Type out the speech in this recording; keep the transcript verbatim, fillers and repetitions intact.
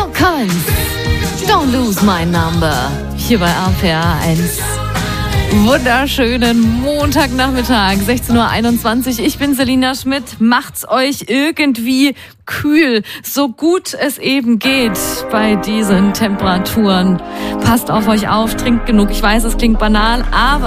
Phil Collins, Don't Lose My Number, hier bei R P R eins. Wunderschönen Montagnachmittag, sechzehn Uhr einundzwanzig. Ich bin Selina Schmidt. Macht's euch irgendwie kühl, so gut es eben geht bei diesen Temperaturen. Passt auf euch auf, trinkt genug. Ich weiß, es klingt banal, aber